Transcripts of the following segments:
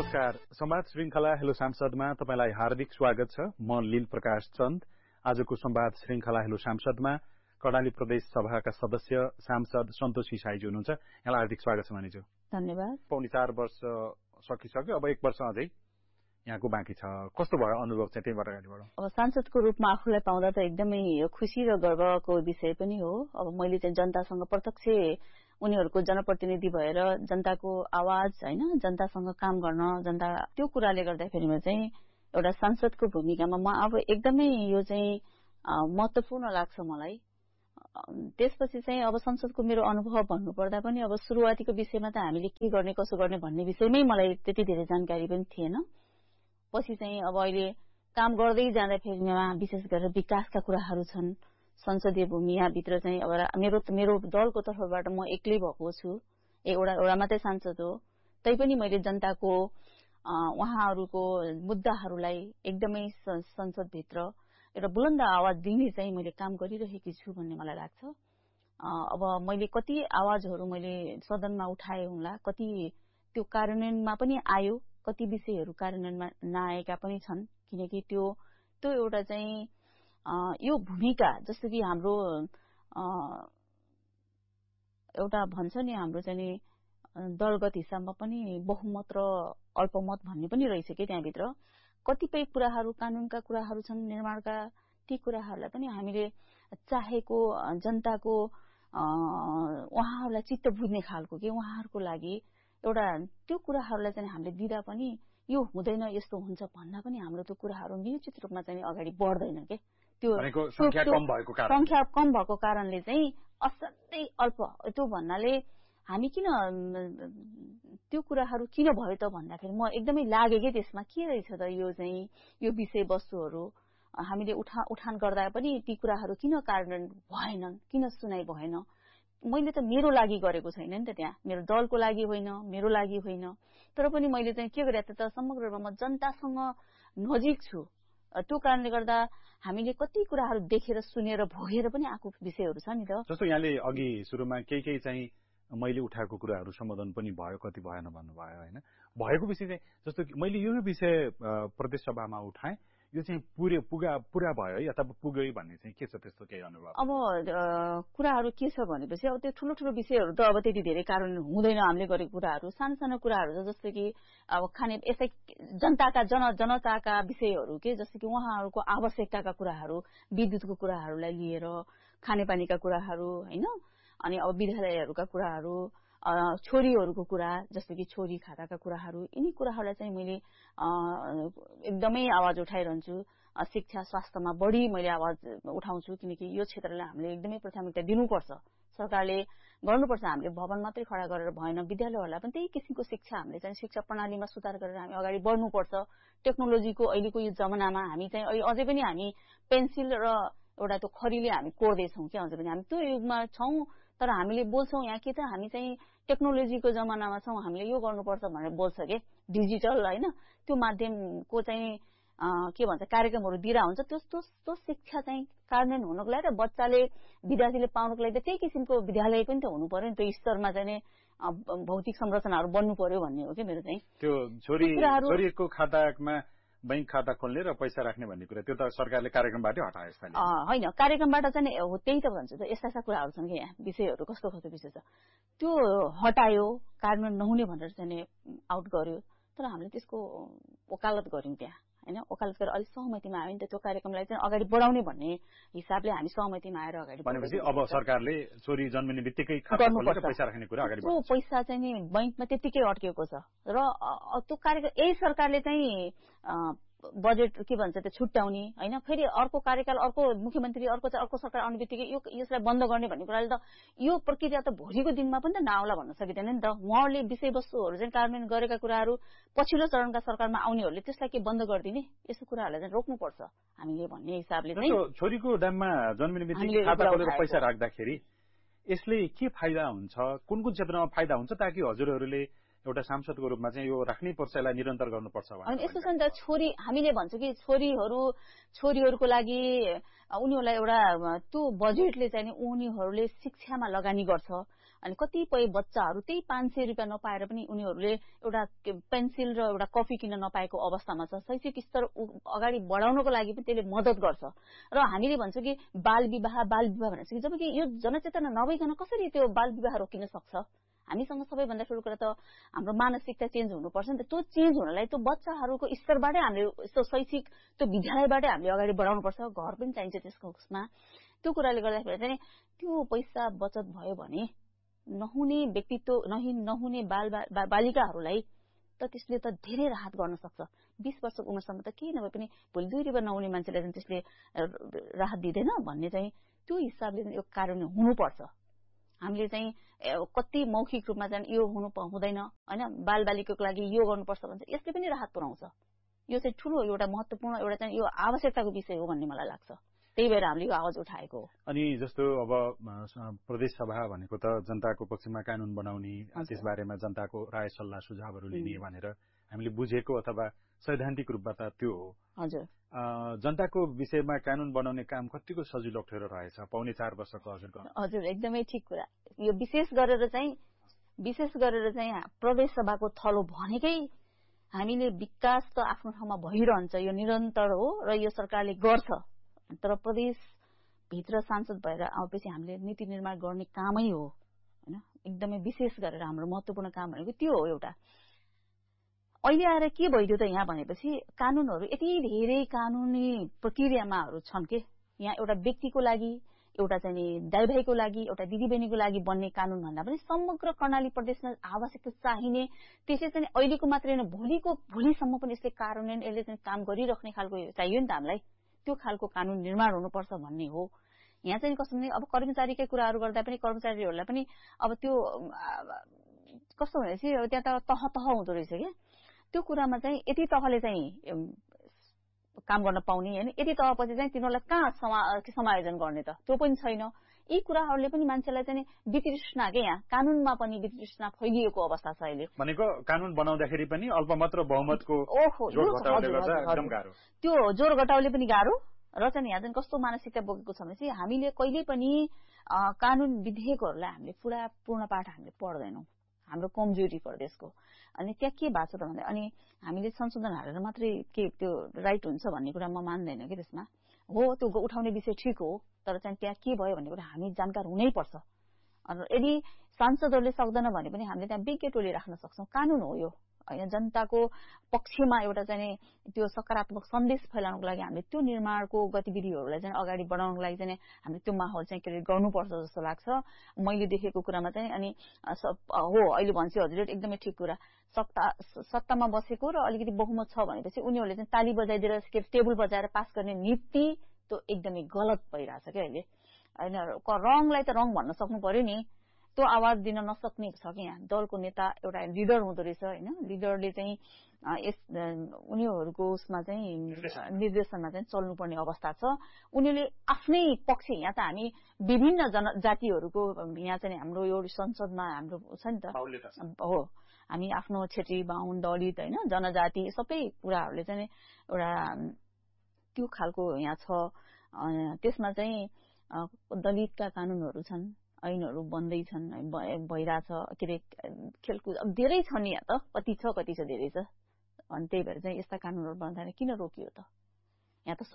नमस्कार। संवाद श्रृंखला हेलो सांसदमा तपाईलाई हार्दिक स्वागत छ। म लील प्रकाश चन्द। आजको संवाद श्रृंखला हेलो सांसदमा कर्णाली प्रदेश सभाका सदस्य सांसद सन्तोष हिसाईजी हुनुहुन्छ। यहाँलाई हार्दिक स्वागत छ मानिज्यू। धन्यवाद। पौनी 4 वर्ष सकिसक्यो, अब 1 वर्ष अझै यहाँको बाँकी छ। कस्तो भयो अनुभव चाहिँ त्यहीबाट अगाडिबाट? अब सांसदको रूपमा आफूलाई पाउँदा त एकदमै खुशी र गर्वको विषय पनि हो। अब मैले चाहिँ जनतासँग प्रत्यक्ष उनीहरूको जनप्रतिनिधि भएर जनताको आवाज हैन जनतासँग काम गर्न, जनता त्यो कुराले गर्दाखेरिमा चाहिँ एउटा सांसदको भूमिकामा म अब एकदमै यो चाहिँ महत्त्वपूर्ण लाग्छ मलाई। त्यसपछि चाहिँ अब संसदको मेरो अनुभव भन्नुपर्दा पनि अब सुरुवातीको विषयमा त हामीले के गर्ने कसो गर्ने भन्ने विषयमै मलाई त्यति धेरै जानकारी पनि थिएन। पछि चाहिँ अब अहिले काम गर्दै जाँदाखेरिमा विशेष गरेर विकासका कुराहरू छन्। संसदीय भूमि यहाँभित्र चाहिँ अब मेरो दलको तर्फबाट म एक्लै भएको छु, एउटा मात्रै सांसद हो। तैपनि मैले जनताको उहाँहरूको मुद्दाहरूलाई एकदमै संसदभित्र एउटा बुलन्द आवाज दिने चाहिँ मैले काम गरिरहेकी छु भन्ने मलाई लाग्छ। अब मैले कति आवाजहरू मैले सदनमा उठाए होला, कति त्यो कार्यान्वयनमा पनि आयो, कति विषयहरू कार्यान्वयनमा नआएका पनि छन्। किनकि त्यो एउटा चाहिँ यो भूमिका जस्तो कि हाम्रो एउटा भन्छ नि हाम्रो चाहिँ दलगत हिसाबमा पनि बहुमत र अल्पमत भन्ने पनि रहेछ कि त्यहाँभित्र कतिपय कुराहरू कानूनका कुराहरू छन्, निर्माणका ती कुराहरूलाई पनि हामीले चाहेको जनताको उहाँहरूलाई चित्त बुझ्ने खालको कि उहाँहरूको लागि एउटा त्यो कुराहरूलाई चाहिँ हामीले दिँदा पनि यो हुँदैन यस्तो हुन्छ भन्दा पनि हाम्रो त्यो कुराहरू निश्चित रूपमा चाहिँ अगाडि बढ्दैन के। त्यो संख्या कम भएको कारणले चाहिँ असाध्यै अल्प त्यो भन्नाले हामी किन त्यो कुराहरू किन भयो त भन्दाखेरि म एकदमै लागे के त्यसमा के रहेछ त यो चाहिँ यो विषयवस्तुहरू हामीले उठान गर्दा पनि ती कुराहरू किन कार्यान्वयन भएनन्, किन सुनाइ भएन। मैले त मेरो लागि गरेको छैन नि त, त्यहाँ मेरो दलको लागि होइन, मेरो लागि होइन। तर पनि मैले चाहिँ के गरे त समग्र रूपमा म जनतासँग नजिक छु। त्यो कारणले गर्दा हामीले कति कुराहरू देखेर सुनेर भोगेर पनि आएको विषयहरू छ नि त। जस्तो यहाँले अघि सुरुमा केही चाहिँ मैले उठाएको कुराहरू सम्बोधन पनि भयो, कति भएन भन्नुभयो हैन। भएको विषय चाहिँ जस्तो कि मैले यो विषय प्रदेश सभामा उठाएँ, यो चाहिँ पुरा भयो है अथवा पुग्यो भन्ने चाहिँ के छ त्यस्तो केही अनुभव? अब कुराहरू के छ भनेपछि अब त्यो ठुलो विषयहरू त अब त्यति धेरै कारण हुँदैन। हामीले गरेको कुराहरू सानो कुराहरू छ, जस्तो कि अब खाने यसै जनताका विषयहरू के, जस्तो कि उहाँहरूको आवश्यकताका कुराहरू, विद्युतको कुराहरूलाई लिएर खानेपानीका कुराहरू हैन, अनि अब विद्यालयहरूका कुराहरू, छोरीहरूको कुरा जस्तो कि छोरी खाताका कुराहरू, यिनी कुराहरूलाई चाहिँ मैले एकदमै आवाज उठाइरहन्छु। शिक्षा स्वास्थ्यमा बढी मैले आवाज उठाउँछु, किनकि यो क्षेत्रलाई हामीले एकदमै प्राथमिकता दिनुपर्छ। सरकारले गर्नुपर्छ। हामीले भवन मात्रै खडा गरेर भएन, विद्यालयहरूलाई पनि त्यही किसिमको शिक्षा हामीले चाहिँ शिक्षा प्रणालीमा सुधार गरेर हामी अगाडि बढ्नुपर्छ। टेक्नोलोजीको अहिलेको यो जमानामा हामी चाहिँ अझै पनि हामी पेन्सिल र एउटा त्यो खरीले हामी कोर्दैछौँ क्या, अझै पनि हामी त्यो युगमा छौँ। तर हामीले बोल्छौँ यहाँ के त हामी चाहिँ टेक्नोलोजीको जमानामा छौँ, हामीले यो गर्नुपर्छ भनेर बोल्छ के, डिजिटल हैन त्यो माध्यमको चाहिँ के भन्छ कार्यक्रमहरू दिएर हुन्छ। त्यो शिक्षा चाहिँ कार्यान्वयन हुनको लागि र बच्चाले विद्यार्थीले पाउनको लागि त्यही किसिमको विद्यालय पनि त हुनु पर्यो नि, त्यो स्तरमा चाहिँ भौतिक संरचनाहरू बन्नु पर्यो भन्ने हो कि मेरो चाहिँ। त्यो छोरीको खातामा बैंक खाता खोल्ने र पैसा राख्ने भन्ने कुरा त्यो त सरकारले कार्यक्रमबाटै हटायो यसपालि हैन। कार्यक्रमबाट चाहिँ हो त्यही त भन्छ त, यस्ता कुराहरू छन् कि यहाँ विषयहरू कस्तो विषय छ त्यो हटायो, कार्यान्वयन नहुने भनेर चाहिँ आउट गर्यो। तर हामीले त्यसको वकालत गर्यौं त्यहाँ हैन, वकालत गरेर अलि सहमतिमा आयो नि त। त्यो कार्यक्रमलाई चाहिँ अगाडि बढाउने भन्ने हिसाबले हामी सहमतिमा आएर अगाडि भनेपछि अब सरकारले छोरी जन्मिने बित्तिकै खाता खोलेर पैसा राख्ने कुरा अगाडि बढ्छ। त्यो पैसा चाहिँ नि बैंकमा त्यतिकै अड्केको छ र त्यो कार्यक्रम यही सरकारले चाहिँ बजेट के भन्छ त्यो छुट्याउने हैन, फेरि अर्को कार्यकाल अर्को मुख्यमन्त्री अर्को सरकार आउने बित्तिकै यसलाई बन्द गर्ने भन्ने कुराले त यो प्रक्रिया त भोलिको दिनमा पनि त नआउला भन्न सकिँदैन नि त। उहाँहरूले विषयवस्तुहरू चाहिँ कार्यान्वयन गरेका कुराहरू पछिल्लो चरणका सरकारमा आउनेहरूले त्यसलाई के बन्द गरिदिने, यस्तो कुराहरूलाई चाहिँ रोक्नुपर्छ हामीले भन्ने हिसाबले चाहिँ। छोरीको दाममा जन्मिने बित्तिकै खाता खोलेर पैसा राख्दाखेरि यसले के फाइदा हुन्छ, कुन क्षेत्रमा फाइदा हुन्छ ताकि हजुरहरूले एउटा सांसदको रूपमा चाहिँ यो राख्नै पर्छ, यसलाई निरन्तर गर्नुपर्छ अनि यस्तो छ नि त। छोरी हामीले भन्छ कि छोरीहरूको लागि उनीहरूलाई एउटा त्यो बजेटले चाहिँ उनीहरूले शिक्षामा लगानी गर्छ, अनि कतिपय बच्चाहरू त्यही 500 रुपियाँ नपाएर पनि उनीहरूले एउटा पेन्सिल र एउटा कफी किन्न नपाएको अवस्थामा छ। शैक्षिक स्तर अगाडि बढाउनको लागि पनि त्यसले मद्दत गर्छ। र हामीले भन्छौँ कि बाल विवाह भन्छ कि जबकि यो जनचेतना नभइकन कसरी त्यो बाल विवाह रोकिन सक्छ? हामीसँग सबैभन्दा ठुलो कुरा त हाम्रो मानसिकता चेन्ज हुनुपर्छ नि त। त्यो चेन्ज हुनलाई त्यो बच्चाहरूको स्तरबाटै हामीले यस्तो शैक्षिक त्यो विद्यालयबाटै हामीले अगाडि बढाउनुपर्छ। घर पनि चाहिन्छ त्यसको उसमा। त्यो कुराले गर्दाखेरि चाहिँ त्यो पैसा बचत भयो भने नहुने व्यक्तित्व नहुने बालिकाहरूलाई त त्यसले त धेरै राहत गर्न सक्छ। 20 वर्षको उमेरसम्म त केही नभए पनि भोलि 2 रुपियाँ नहुने मान्छेलाई चाहिँ त्यसले राहत दिँदैन भन्ने चाहिँ त्यो हिसाबले यो कार्यान्वयन हुनुपर्छ। हामीले चाहिँ कति मौखिक रूपमा चाहिँ यो हुँदैन हैन, बालबालिकाको लागि यो गर्नुपर्छ भन्छ, यसले पनि राहत पुर्याउँछ। यो चाहिँ ठूलो एउटा महत्त्वपूर्ण एउटा चाहिँ यो आवश्यकताको विषय हो भन्ने मलाई लाग्छ। त्यही भएर हामीले यो आवाज उठाएको हो। अनि जस्तो अब प्रदेश सभा भनेको त जनताको पक्षमा कानून बनाउने, त्यसबारेमा जनताको राय सल्लाह सुझावहरू लिने भनेर हामीले बुझेको अथवा सैद्धान्तिक रूपमा त त्यो हो। हजुर। जनताको विषयमा कानून बनाउने काम कतिको सजिलो अप्ठ्यारो रहेछ 4.5 वर्षको हजुरको? हजुर, एकदमै ठिक कुरा। यो विशेष गरेर चाहिँ प्रदेश सभाको थलो भनेकै हामीले विकास त आफ्नो ठाउँमा भइरहन्छ, यो निरन्तर हो र यो सरकारले गर्छ। तर प्रदेश भित्र सांसद भएर आएपछि हामीले नीति निर्माण गर्ने कामै हो हैन। एकदमै विशेष गरेर हाम्रो महत्त्वपूर्ण काम भनेको त्यो हो। एउटा अहिले आएर के भइदियो त यहाँ भनेपछि कानूनहरू यति धेरै कानूनी प्रक्रियामाहरू छन् के यहाँ एउटा व्यक्तिको लागि, एउटा चाहिँ दाइ भाइको लागि, एउटा दिदीबहिनीको लागि बन्ने कानून भन्दा पनि समग्र कर्णाली प्रदेशमा आवश्यक चाहिने त्यसै चाहिँ अहिलेको मात्रै होइन भोलिसम्म पनि यसले कार्यान्वयन यसले चाहिँ काम गरिराख्ने खालको चाहियो नि त हामीलाई। त्यो खालको कानून निर्माण हुनुपर्छ भन्ने हो। यहाँ चाहिँ कस्तो भने अब कर्मचारीकै कुराहरू गर्दा पनि कर्मचारीहरूलाई पनि अब त्यो कस्तो भनेपछि त्यहाँ त तह हुँदो रहेछ क्या। त्यो कुरामा चाहिँ यति तहले चाहिँ काम गर्न पाउने हैन, यति तहपछि चाहिँ तिनीहरूलाई कहाँ समायोजन गर्ने त त्यो पनि छैन। यी कुराहरूले पनि मान्छेलाई चाहिँ वितृष्णा के यहाँ कानूनमा पनि वितृष्णा फैलिएको अवस्था छ अहिले। भनेको कानून बनाउँदाखेरि पनि अल्पमत र बहुमतको जोड घटाउले गर्दा एकदम गाह्रो। त्यो जोड घटाउले पनि गाह्रो र चाहिँ यहाँ चाहिँ कस्तो मानसिकता बोकेको छ भनेपछि हामीले कहिले पनि कानून विधेयकहरूलाई हामीले पूर्ण पाठ हामीले पढ्दैनौँ। हाम्रो कमजोरी प्रदेशको। अनि त्यहाँ के भएको छ त भन्दा अनि हामीले संशोधन हालेर मात्रै के त्यो राइट हुन्छ भन्ने कुरा म मान्दैन कि त्यसमा। हो त्यो उठाउने विषय ठिक हो, तर चाहिँ त्यहाँ के भयो भन्ने कुरा हामी जानकार हुनै पर्छ। यदि सांसदहरूले सक्दैन भने पनि हामीले त्यहाँ विज्ञ टोली राख्न सक्छौँ। कानून हो यो हैन। जनताको पक्षमा एउटा चाहिँ त्यो सकारात्मक सन्देश फैलाउनको लागि हामीले त्यो निर्माणको गतिविधिहरूलाई चाहिँ अगाडि बढाउनको लागि चाहिँ हामीले त्यो माहौल चाहिँ क्रिएट गर्नुपर्छ जस्तो लाग्छ मैले देखेको कुरामा चाहिँ। अनि हो अहिले भन्छ हजुरले एकदमै ठिक कुरा। सत्तामा बसेको र अलिकति बहुमत छ भनेपछि उनीहरूले चाहिँ ताली बजाइदिएर टेबल बजाएर पास गर्ने नीति त्यो एकदमै गलत भइरहेछ क्या अहिले हैन। रङलाई त रङ भन्न सक्नु पर्यो नि। त्यो आवाज दिन नसक्ने छ कि यहाँ दलको नेता एउटा लिडर हुँदो रहेछ हैन। लिडरले चाहिँ उनीहरूको उसमा चाहिँ निर्देशनमा चाहिँ चल्नुपर्ने अवस्था छ। उनीहरूले आफ्नै पक्ष यहाँ त हामी विभिन्न जनजातिहरूको यहाँ चाहिँ हाम्रो यो संसदमा हाम्रो छ नि त हो। हामी आफ्नो क्षेत्री बाहुन दलित हैन जनजाति सबै कुराहरूले चाहिँ एउटा त्यो खालको यहाँ छ। त्यसमा चाहिँ दलितका कानूनहरू छन्, ऐनहरू बन्दैछन् भइरहेछ के अरे खेलकुद अब धेरै छ नि यहाँ त कति छ धेरै छ। अनि त्यही भएर चाहिँ यस्ता कानूनहरू बन्दैन किन रोकियो त? यहाँ त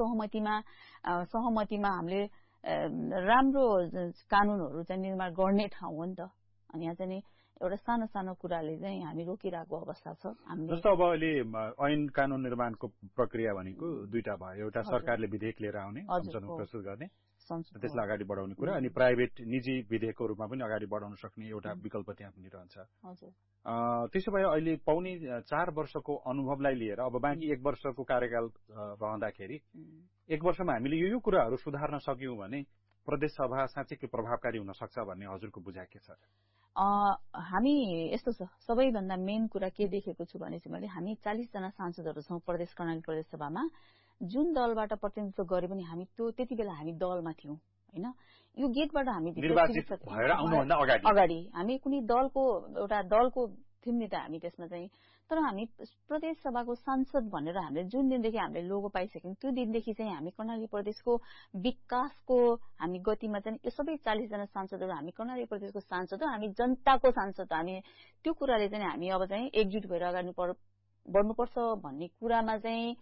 सहमतिमा हामीले राम्रो कानूनहरू चाहिँ निर्माण गर्ने ठाउँ हो नि त। अनि यहाँ चाहिँ एउटा सानो सानो कुराले चाहिँ हामी रोकिरहेको अवस्था छ। जस्तो अब अहिले ऐन कानून निर्माणको प्रक्रिया भनेको दुईटा भयो। एउटा सरकारले विधेयक लिएर आउने, संसदमा प्रस्तुत गर्ने, त्यसलाई अगाडि बढाउने कुरा, अनि प्राइभेट निजी विधेयकको रूपमा पनि अगाडि बढाउन सक्ने एउटा विकल्प त्यहाँ पनि रहन्छ। त्यसो भए अहिले पाउने 4 वर्षको अनुभवलाई लिएर अब बाँकी 1 वर्षको कार्यकाल रहँदाखेरि 1 वर्षमा हामीले यो कुराहरू सुधार्न सक्यौं भने प्रदेश सभा साँच्चै प्रभावकारी हुन सक्छ भन्ने हजुरको बुझाइ के छ? हामी यस्तो छ सबैभन्दा मेन कुरा के देखेको छु भने चाहिँ मैले हामी 40 जना सांसदहरू छौं कर्णाली प्रदेश सभामा। जुन दलबाट प्रतिनिधित्व गरे पनि हामी त्यो त्यति बेला हामी दलमा थियौं हैन। यो गेटबाट हामी निर्वाचित भएर आउनुभन्दा अगाडि हामी कुनै दलको थियौँ नि त हामी त्यसमा चाहिँ। तर हामी प्रदेश सभाको सांसद भनेर हामीले जुन दिनदेखि हामीले लोगो पाइसक्यौँ त्यो दिनदेखि चाहिँ हामी कर्णाली प्रदेशको विकासको हामी गतिमा चाहिँ यो सबै 40 जना सांसदहरू हामी कर्णाली प्रदेशको सांसद हो, हामी जनताको सांसद हो। हामी त्यो कुराले चाहिँ हामी अब चाहिँ एकजुट भएर अगाडि बढ्नुपर्छ भन्ने कुरामा चाहिँ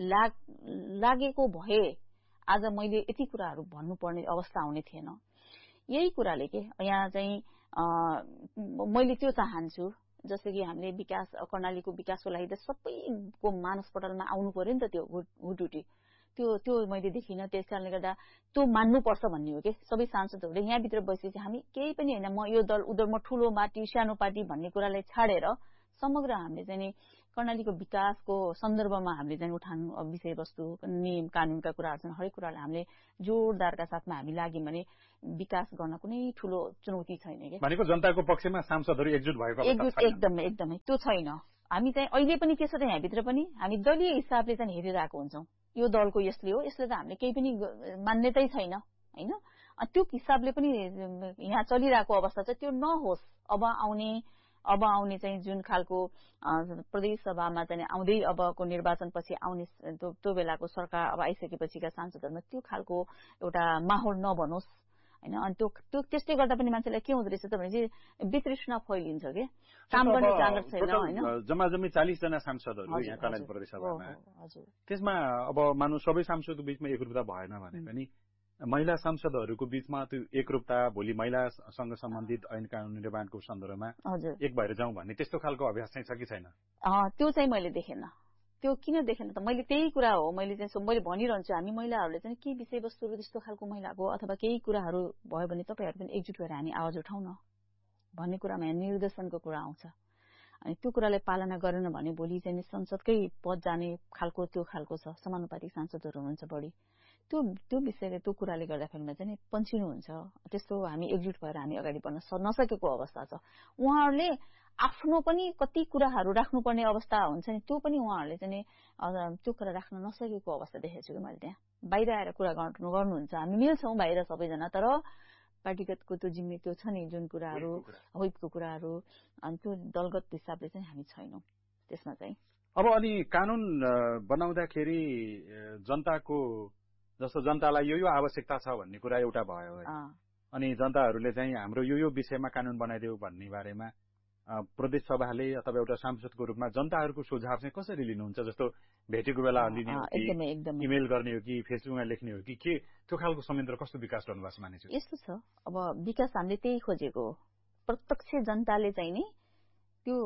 लागेको भए आज मैले यति कुराहरू भन्नुपर्ने अवस्था आउने थिएन। यही कुराले के यहाँ चाहिँ मैले त्यो चाहन्छु, जस्तो कि हामीले विकास कर्णालीको विकासको लागि त सबैको मानसपटलमा आउनु पर्यो नि त त्यो हुटुटी, त्यो मैले देखिनँ। त्यस कारणले गर्दा त्यो मान्नुपर्छ भन्ने हो कि सबै सांसदहरूले यहाँभित्र बसेपछि हामी केही पनि होइन म यो दल उधर म ठुलो पार्टी सानो पार्टी भन्ने कुरालाई छाडेर समग्र हामीले चाहिँ कर्णालीको विकासको सन्दर्भमा हामीले चाहिँ उठाउनु विषयवस्तु नियम कानूनका कुराहरू छन्, हरेक कुरालाई हामीले जोरदारका साथमा हामी लाग्यौँ भने विकास गर्न कुनै ठुलो चुनौती छैन कि। भनेको जनताको पक्षमा सांसदहरू एकजुट भएको एकदमै त्यो छैन। हामी चाहिँ अहिले पनि के छ त यहाँभित्र पनि हामी दलीय हिसाबले चाहिँ हेरिरहेको हुन्छौँ, यो दलको यसले हो, यसले त हामीले केही पनि मान्यतै छैन होइन। त्यो हिसाबले पनि यहाँ चलिरहेको अवस्था चाहिँ त्यो नहोस्। अब आउने चाहिँ जुन खालको प्रदेश सभामा चाहिँ आउँदै अबको निर्वाचनपछि आउने त्यो बेलाको सरकार अब आइसकेपछिका सांसदहरूमा त्यो खालको एउटा माहौल नबनोस् होइन। अनि त्यो त्यसले गर्दा पनि मान्छेलाई के हुँदो रहेछ त भने चाहिँ वितृष्णा फैलिन्छ कि काम गर्ने जागत छैन होइन। जम्मा 40 जना सांसदहरू यहाँ कर्णाली प्रदेश सभामा, त्यसमा अब मानव सबै सांसदको बीचमा एकरूपता भएन भने पनि महिला सांसदहरूको बीचमा त्यो एकरूपता भोलि महिलासँग सम्बन्धित ऐन कानून निर्माणको सन्दर्भमा एक भएर जाउँ भन्ने त्यस्तो खालको अभ्यास चाहिँ छ कि छैन? त्यो चाहिँ मैले देखेन। त्यो किन देखेन त मैले त्यही कुरा हो, मैले भनिरहन्छु हामी महिलाहरूले चाहिँ के विषयवस्तुहरू त्यस्तो खालको महिलाको अथवा केही कुराहरू भयो भने तपाईँहरू पनि एकजुट भएर हामी आवाज उठाउन भन्ने कुरामा यहाँ निर्देशनको कुरा आउँछ। अनि त्यो कुरालाई पालना गरेन भने भोलि चाहिँ संसदकै पद जाने खालको त्यो खालको छ। समानुपातिक सांसदहरू हुनुहुन्छ बढी, त्यो विषयले त्यो कुराले गर्दाखेरिमा चाहिँ पन्छिनु हुन्छ। त्यस्तो हामी एकजुट भएर हामी अगाडि बढ्न नसकेको अवस्था छ। उहाँहरूले आफ्नो पनि कति कुराहरू राख्नुपर्ने अवस्था हुन्छ नि, त्यो पनि उहाँहरूले चाहिँ त्यो कुरा राख्न नसकेको अवस्था देखेको छु कि मैले। त्यहाँ बाहिर आएर कुरा गर्नुहुन्छ, हामी मिल्छौँ बाहिर सबैजना, तर पार्टीगतको त्यो जिम्मे त्यो छ नि जुन कुराहरू विपको कुराहरू अनि त्यो दलगत हिसाबले चाहिँ हामी छैनौँ त्यसमा चाहिँ। अब अनि कानून बनाउँदाखेरि जनताको जस्तो जनतालाई यो आवश्यकता छ भन्ने कुरा एउटा भयो है, अनि जनताहरूले चाहिँ हाम्रो यो विषयमा कानून बनाइदेऊ भन्ने बारेमा प्रदेश सभाले अथवा एउटा सांसदको रूपमा जनताहरूको सुझाव चाहिँ कसरी लिनुहुन्छ? जस्तो भेटेको बेला लिने हो कि इमेल गर्ने हो कि फेसबुकमा लेख्ने हो कि के त्यो खालको संयन्त्र कस्तो विकास गर्नुभएको छ मानिसहरू? यस्तो छ, अब विकास हामीले त्यही खोजेको हो। प्रत्यक्ष जनताले चाहिँ नि त्यो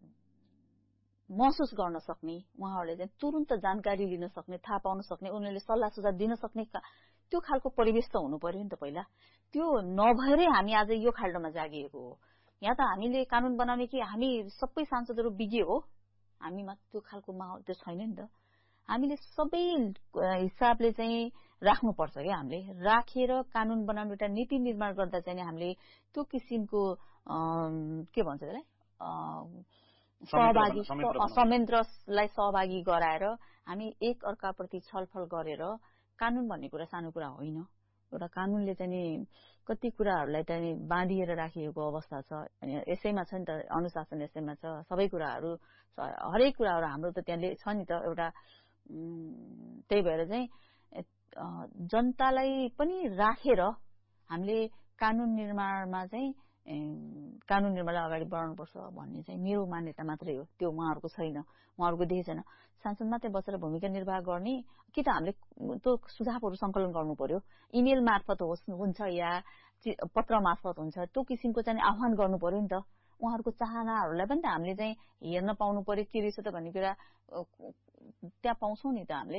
महसुस गर्न सक्ने, उहाँहरूले चाहिँ तुरुन्त जानकारी लिन सक्ने, थाहा पाउन सक्ने, उनीहरूले सल्लाह सुझाव दिन सक्ने त्यो खालको परिवेश त हुनु पर्यो नि त पहिला। त्यो नभएरै हामी आज यो खाल्डोमा जागिएको हो। यहाँ त हामीले कानून बनाउने कि हामी सबै सांसदहरू विज्ञ हो, हामीमा त्यो खालको माहौल त्यो छैन नि त। हामीले सबै हिसाबले चाहिँ राख्नुपर्छ क्या। हामीले राखेर कानून बनाउने एउटा नीति निर्माण गर्दा चाहिँ हामीले त्यो किसिमको के भन्छ त्यसलाई संयन्त्रलाई सहभागी गराएर हामी एक अर्काप्रति छलफल गरेर कानून भन्ने कुरा सानो कुरा होइन। एउटा कानूनले चाहिँ नि कति कुराहरूलाई चाहिँ बाँधिएर राखिएको अवस्था छ, यसैमा छ नि त अनुशासन, यसैमा छ सबै कुराहरू, हरेक कुराहरू हाम्रो त त्यहाँ छ नि त एउटा। त्यही भएर चाहिँ जनतालाई पनि राखेर हामीले कानून निर्माणमा चाहिँ कानून निर्माणलाई अगाडि बढाउनुपर्छ भन्ने चाहिँ मेरो मान्यता मात्रै हो। त्यो उहाँहरूको छैन, उहाँहरूको देखेको छैन। सांसद मात्रै बसेर भूमिका निर्वाह गर्ने कि त हामीले त्यो सुझावहरू संकलन गर्नु पर्यो, इमेल मार्फत हुन्छ या पत्र मार्फत हुन्छ, त्यो किसिमको चाहिँ आह्वान गर्नु पर्यो नि त। उहाँहरूको चाहनाहरूलाई पनि त हामीले चाहिँ हेर्न पाउनु पर्यो के रहेछ त भन्ने कुरा त्यहाँ पाउँछौँ नि त हामीले।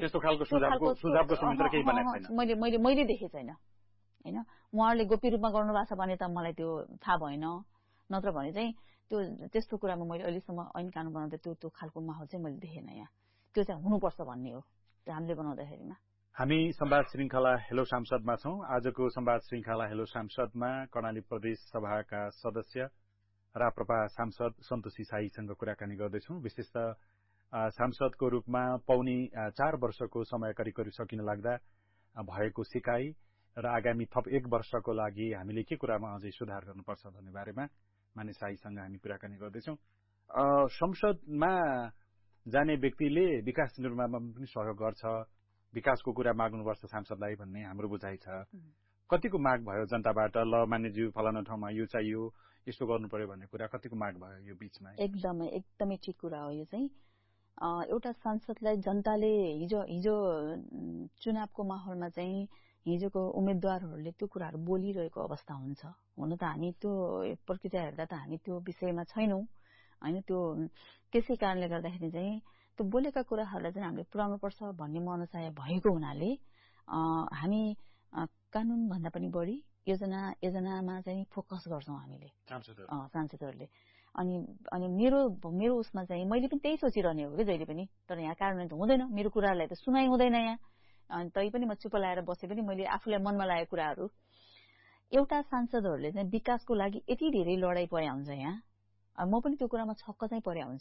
मैले देखेको छैन होइन। उहाँहरूले गोप्य रूपमा गर्नुभएको छ भने त मलाई त्यो थाहा भएन, नत्र भने चाहिँ त्यो त्यस्तो कुरामा मैले अहिलेसम्म ऐन कानून बनाउँदा त्यो खालको माहौल चाहिँ मैले देखेन। यहाँ त्यो चाहिँ हुनुपर्छ भन्ने हो हामीले बनाउँदाखेरिमा। हामी संवाद श्रृंखला हेलो सांसदमा छौं। आजको संवाद श्रृंखला हेलो सांसदमा कर्णाली प्रदेश सभाका सदस्य राप्रपा सांसद सन्तोषी साईसँग कुराकानी गर्दैछौं। विशेषतः सांसदको रूपमा पौनी 4 वर्षको समय करिब सकिन लाग्दा भएको सिकाई र आगामी थप 1 वर्षको लागि हामीले के कुरामा अझै सुधार गर्नुपर्छ भन्ने बारेमा मानिस साईसँग हामी कुराकानी गर्दैछौं। संसदमा जाने व्यक्तिले विकास निर्माणमा पनि सहयोग गर्छ, विकासको कुरा माग्नुपर्छ सांसदलाई भन्ने हाम्रो बुझाइ छ। कतिको माग भयो जनताबाट, ल मान्यज्यू फलाना ठाउँमा यो चाहियो, यस्तो गर्नु पर्यो भन्ने कुरा कतिको माग भयो यो बीचमा? एकदमै ठिक कुरा हो। यो चाहिँ एउटा सांसदलाई जनताले हिजो चुनावको माहौलमा चाहिँ हिजोको उम्मेद्वारहरूले त्यो कुराहरू बोलिरहेको अवस्था हुन्छ। हुन त हामी त्यो प्रक्रिया हेर्दा त हामी त्यो विषयमा छैनौं हैन। त्यो त्यसै कारणले गर्दाखेरि चाहिँ त्यो बोलेका कुराहरूलाई चाहिँ हामीले पुर्याउनु पर्छ भन्ने मनसाय भएको हुनाले हामी कानून भन्दा पनि बढी योजनामा चाहिँ फोकस गर्छौं हामीले सांसदहरूले। अनि मेरो उसमा चाहिँ मैले पनि त्यही सोचिरहने हो कि जहिले पनि, तर यहाँ कार्यान्वयन त हुँदैन, मेरो कुराहरूलाई त सुनाइ हुँदैन यहाँ। अनि तै पनि म चुप लाएर बसे पनि मैले आफूलाई मनमा लागेको कुराहरू एउटा सांसदहरूले चाहिँ विकासको लागि यति धेरै लडाई पर्या हुन्छ यहाँ। म पनि त्यो कुरामा छक्क चाहिँ पर्या हुन्छ